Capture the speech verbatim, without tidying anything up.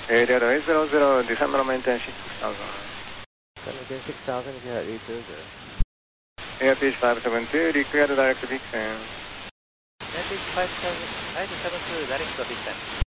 Area eight zero zero, descend level maintain six thousand. Maintain six thousand, you have eight zero zero. Airfish five seven two, require direct descent. Airfish five seven two, direct descent.